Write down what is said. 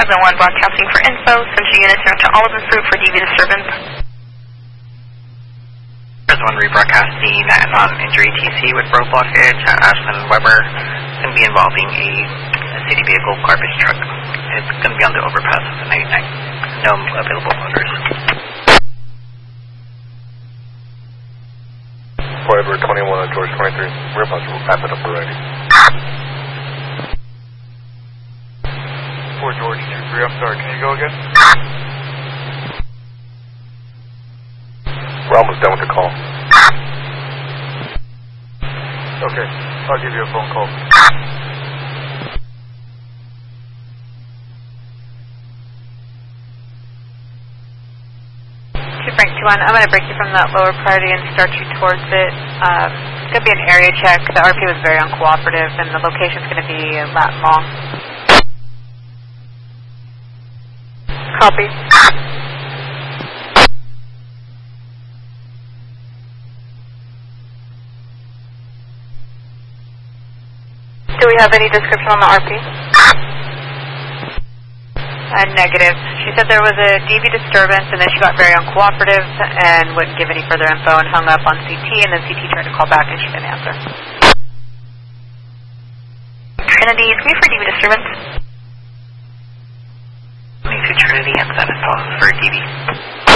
1 broadcasting for info. Central units are to Olive and Fruit for DV disturbance. There's 1 rebroadcasting injury TC with road blockage at Ashland Weber. It's going to be involving a city vehicle garbage truck. It's going to be on the overpass of the 99. No available motors. Forever 21 on George 23. We're about to wrap it up already. 4 George 23, I'm sorry, can you go again? We're almost done with the call. Okay, I'll give you a phone call. Frank 2-1, I'm going to break you from that lower priority and start you towards it. It's going to be an area check. The RP was very uncooperative, and the location's going to be Latin Mall. Copy. Do we have any description on the RP? Negative. She said there was a DV disturbance and then she got very uncooperative and wouldn't give any further info and hung up on CT, and then CT tried to call back and she didn't answer. Trinity, is me for DV disturbance? Me for Trinity and 7 pause for DV.